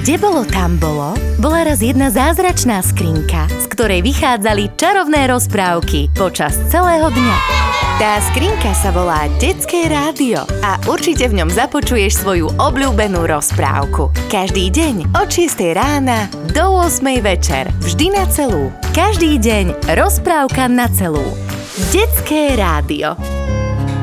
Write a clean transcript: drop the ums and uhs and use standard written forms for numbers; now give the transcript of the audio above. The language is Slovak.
Kde bolo, tam bolo, bola raz jedna zázračná skrinka, z ktorej vychádzali čarovné rozprávky počas celého dňa. Tá skrinka sa volá Detské rádio a určite v ňom započuješ svoju obľúbenú rozprávku. Každý deň od 6 rána do 8 večer, vždy na celú. Každý deň rozprávka na celú. Detské rádio.